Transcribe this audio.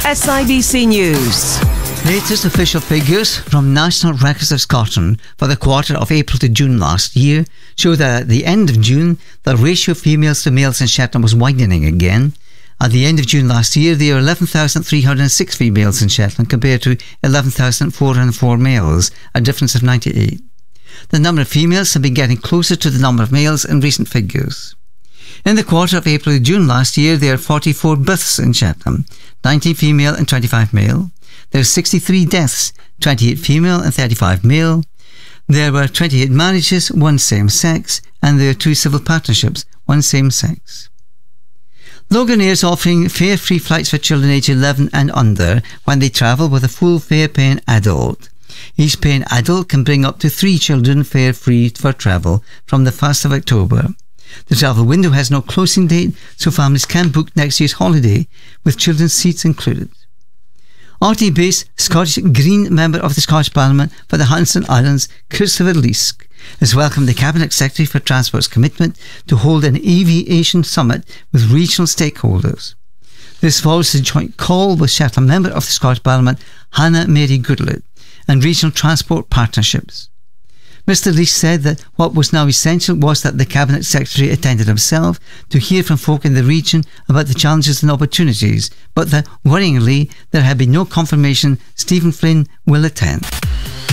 SIBC News. Latest official figures from National Records of Scotland for the quarter of April to June last year show that at the end of June, the ratio of females to males in Shetland was widening again. At the end of June last year, there were 11,306 females in Shetland compared to 11,404 males, a difference of 98. The number of females have been getting closer to the number of males in recent figures. In the quarter of April to June last year, there are 44 births in Shetland, 19 female and 25 male. There are 63 deaths, 28 female and 35 male. There were 28 marriages, 1 same-sex, and there are 2 civil partnerships, 1 same-sex. Loganair is offering fare-free flights for children aged 11 and under when they travel with a full fare-paying adult. Each paying adult can bring up to 3 children fare-free for travel from the 1st of October. The travel window has no closing date, so families can book next year's holiday with children's seats included. RT-based Scottish Green Member of the Scottish Parliament for the Hudson Islands, Christopher Leask, has welcomed the Cabinet Secretary for Transport's commitment to hold an aviation summit with regional stakeholders. This follows a joint call with Shetland Member of the Scottish Parliament, Hannah Mary Goodlett, and regional transport partnerships. Mr. Leask said that what was now essential was that the Cabinet Secretary attended himself to hear from folk in the region about the challenges and opportunities, but that, worryingly, there had been no confirmation Stephen Flynn will attend.